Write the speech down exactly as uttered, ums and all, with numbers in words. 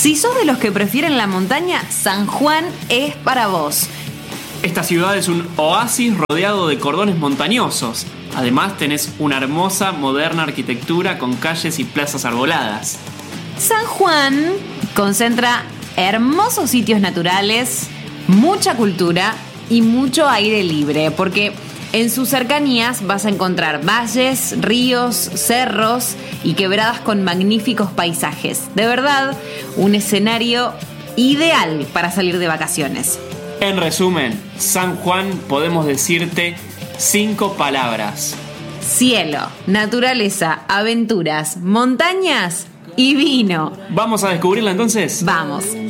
Si sos de los que prefieren la montaña, San Juan es para vos. Esta ciudad es un oasis rodeado de cordones montañosos. Además tenés una hermosa, moderna arquitectura con calles y plazas arboladas. San Juan concentra hermosos sitios naturales, mucha cultura y mucho aire libre, porque en sus cercanías vas a encontrar valles, ríos, cerros y quebradas con magníficos paisajes. De verdad, un escenario ideal para salir de vacaciones. En resumen, San Juan podemos decirte cinco palabras: cielo, naturaleza, aventuras, montañas y vino. ¿Vamos a descubrirla entonces? Vamos.